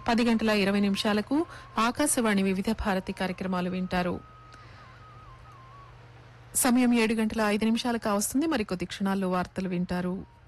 10:20 ఆకాశవాణి వివిధ భారతి కార్యక్రమాలు వింటారు. సమయం 7:05 కావస్తుంది. మరికొద్ది క్షణాల్లో వార్తలు వింటారు.